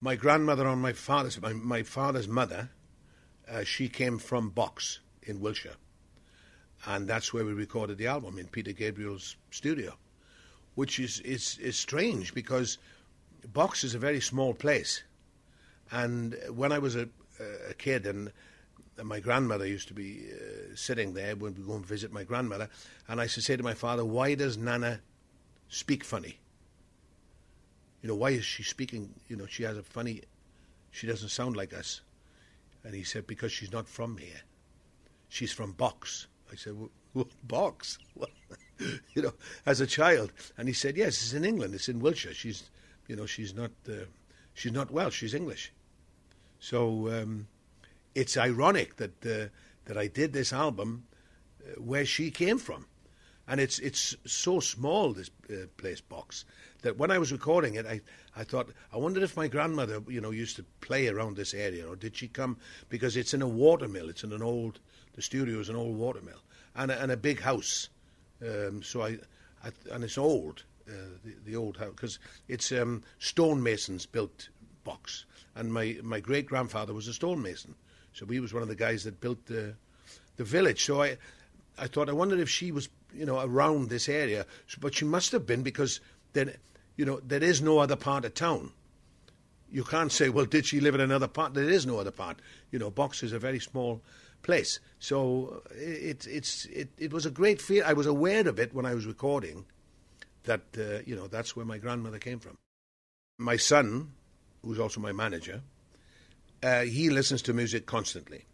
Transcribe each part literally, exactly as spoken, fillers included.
My grandmother on my father's, my, my father's mother, uh, she came from Box in Wiltshire. And that's where we recorded the album, in Peter Gabriel's studio, which is, is, is strange because Box is a very small place. And when I was a, a kid, and my grandmother used to be uh, sitting there when we go and visit my grandmother, and I used to say to my father, why does Nana speak funny? You know, why is she speaking, you know, she has a funny, she doesn't sound like us. And he said, because she's not from here. She's from Box. I said, what, Box? You know, as a child. And he said, yes, it's in England, it's in Wiltshire. She's, you know, she's not, uh, she's not Welsh, she's English. So um, it's ironic that uh, that I did this album uh, where she came from. And it's it's so small, this uh, place, Box, that when I was recording it, I, I thought, I wondered if my grandmother, you know, used to play around this area, or did she come, because it's in a watermill, it's in an old, the studio is an old watermill, and a, and a big house. Um, so I, I, and it's old, uh, the, the old house, because it's um, stonemasons built Box, and my, my great-grandfather was a stonemason, so he was one of the guys that built the, the village. So I, I thought, I wondered if she was, you know, around this area, but she must have been, because then, you know, there is no other part of town. You can't say, well, did she live in another part? There is no other part. You know, Box is a very small place. So it, it's, it, it was a great feel. I was aware of it when I was recording, that, uh, you know, that's where my grandmother came from. My son, who's also my manager, uh, he listens to music constantly.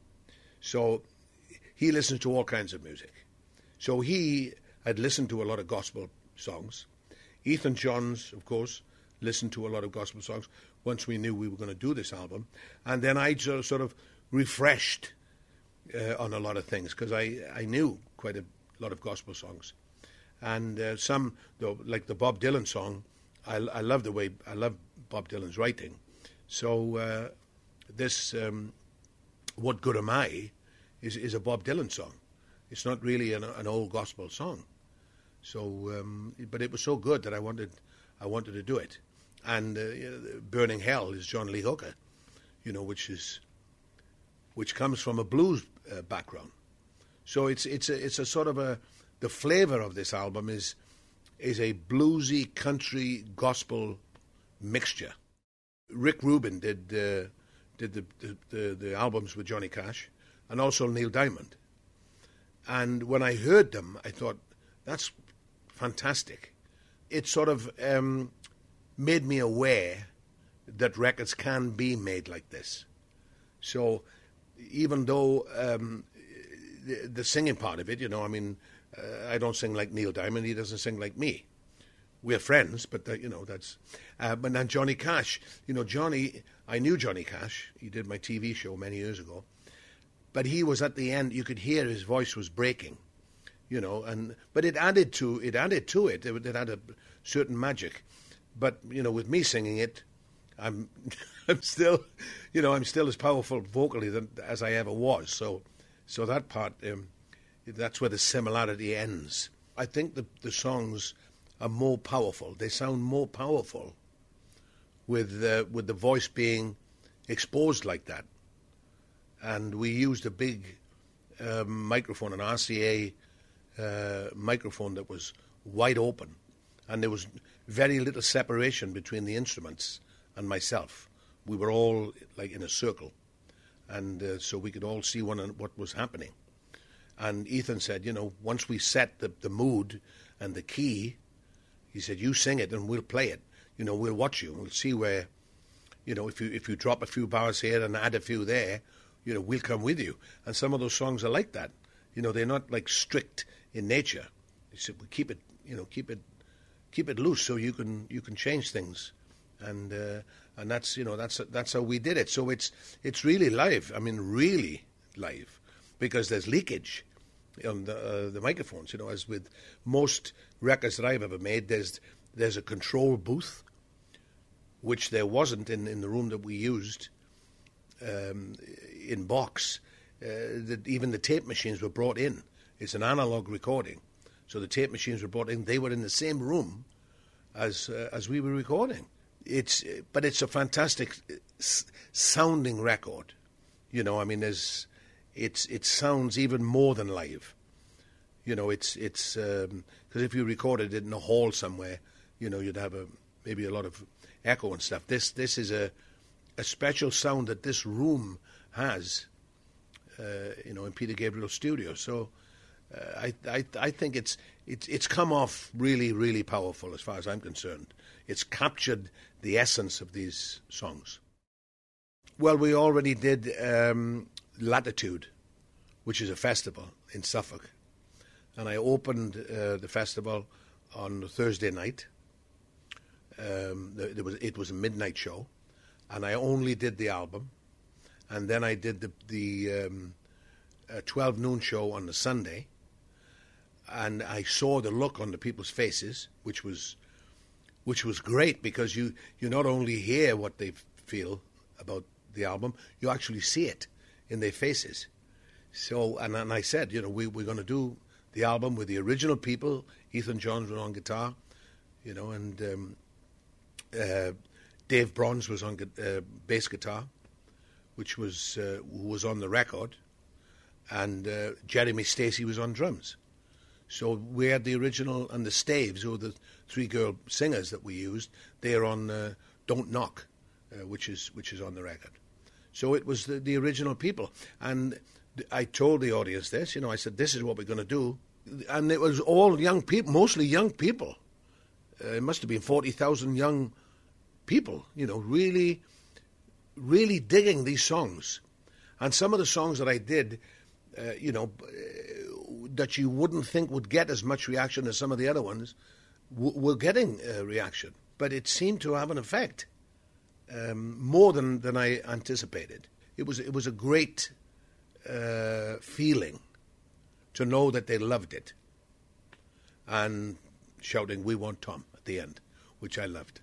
So he listens to all kinds of music. So he had listened to a lot of gospel songs. Ethan Johns, of course, listened to a lot of gospel songs once we knew we were going to do this album. And then I sort of refreshed uh, on a lot of things, because I, I knew quite a lot of gospel songs. And uh, some, though, like the Bob Dylan song, I, I love the way, I love Bob Dylan's writing. So uh, this, um, What Good Am I, is, is a Bob Dylan song. It's not really an, an old gospel song. So, um, but it was so good that I wanted, I wanted to do it. And uh, you know, Burning Hell is John Lee Hooker, you know, which is, which comes from a blues uh, background. So it's it's a it's a sort of a, the flavour of this album is is a bluesy country gospel mixture. Rick Rubin did uh, did the, the, the the albums with Johnny Cash, and also Neil Diamond. And when I heard them, I thought, that's fantastic. It sort of um, made me aware that records can be made like this. So even though um, the, the singing part of it, you know, I mean, uh, I don't sing like Neil Diamond, he doesn't sing like me. We're friends, but, uh, you know, that's... Uh, but then Johnny Cash, you know, Johnny, I knew Johnny Cash. He did my T V show many years ago. But he was at the end, you could hear his voice was breaking, you know, and but it added to it, added to it, it, it had a certain magic. But, you know, with me singing it, I'm I'm still, you know, I'm still as powerful vocally than, as I ever was. So so that part, um, that's where the similarity ends. I think the, the songs are more powerful. They sound more powerful with, uh, with the voice being exposed like that. And we used a big um, microphone, an R C A uh, microphone that was wide open, and there was very little separation between the instruments and myself. We were all like in a circle, and uh, so we could all see one what was happening. And Ethan said, you know, once we set the, the mood and the key, he said, you sing it and we'll play it. You know, we'll watch you and we'll see where, you know, if you if you drop a few bars here and add a few there, you know, we'll come with you. And some of those songs are like that. You know, they're not like strict in nature. He said, we keep it, you know, keep it, keep it loose so you can you can change things, and uh, and that's you know that's that's how we did it. So it's it's really live. I mean, really live, because there's leakage on the uh, the microphones. You know, as with most records that I've ever made, there's there's a control booth, which there wasn't in, in the room that we used. Um, in Box, uh, that even the tape machines were brought in. It's an analog recording, so the tape machines were brought in. They were in the same room as uh, as we were recording. it's but it's a fantastic s- sounding record. You know, I mean, there's it's it sounds even more than live. You know, it's it's because um, if you recorded it in a hall somewhere, you know, you'd have a maybe a lot of echo and stuff. This this is a a special sound that this room has, uh, you know, in Peter Gabriel's studio. So uh, I, I I think it's it's it's come off really really powerful as far as I'm concerned. It's captured the essence of these songs. Well, we already did um, Latitude, which is a festival in Suffolk, and I opened uh, the festival on Thursday night. Um, there was it was a midnight show, and I only did the album, and then I did the the um, uh, twelve noon show on the Sunday, and I saw the look on the people's faces, which was which was great, because you you not only hear what they feel about the album, you actually see it in their faces. So, and, and I said, you know, we, we're going to do the album with the original people. Ethan Johns was on guitar, you know, and um, uh, Dave Bronze was on uh, bass guitar, which was uh, was on the record, and uh, Jeremy Stacey was on drums. So we had the original, and the Staves, who were the three girl singers that we used. They're on uh, Don't Knock, uh, which is which is on the record. So it was the, the original people, and I told the audience this. You know, I said, "This is what we're going to do," and it was all young people, mostly young people. Uh, it must have been forty thousand young people. You know, really, really digging these songs, and some of the songs that I did, uh, you know, that you wouldn't think would get as much reaction as some of the other ones, w- were getting a reaction. But it seemed to have an effect, um, more than, than I anticipated. It was it was a great uh, feeling to know that they loved it, and shouting, "We want Tom" at the end, which I loved.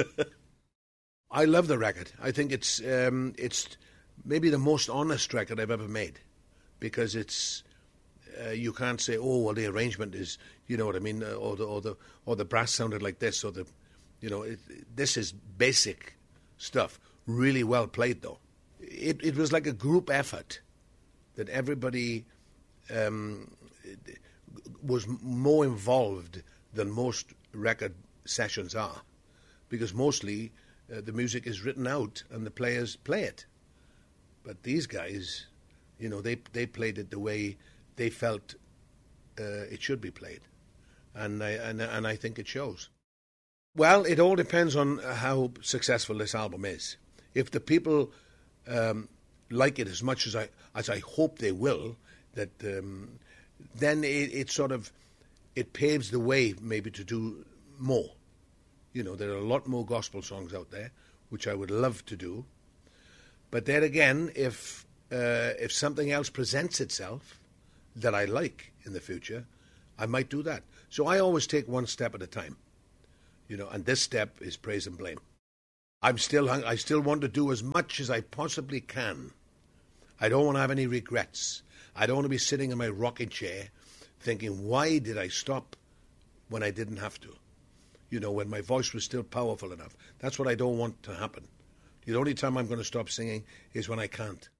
I love the record. I think it's um, it's maybe the most honest record I've ever made, because it's uh, you can't say, "Oh, well, the arrangement is," you know what I mean, uh, or the or the or the brass sounded like this, or the, you know, it, this is basic stuff. Really well played, though. It it was like a group effort that everybody um, was more involved than most record sessions are, because mostly uh, the music is written out and the players play it. But these guys, you know, they they played it the way they felt uh, it should be played, and I and and I think it shows. Well, it all depends on how successful this album is. If the people um, like it as much as I as I hope they will, that um, then it, it sort of it paves the way maybe to do more. You know, there are a lot more gospel songs out there, which I would love to do. But there again, if uh, if something else presents itself that I like in the future, I might do that. So I always take one step at a time. You know, and this step is Praise and Blame. I'm still, I still want to do as much as I possibly can. I don't want to have any regrets. I don't want to be sitting in my rocking chair thinking, why did I stop when I didn't have to? You know, when my voice was still powerful enough. That's what I don't want to happen. The only time I'm going to stop singing is when I can't.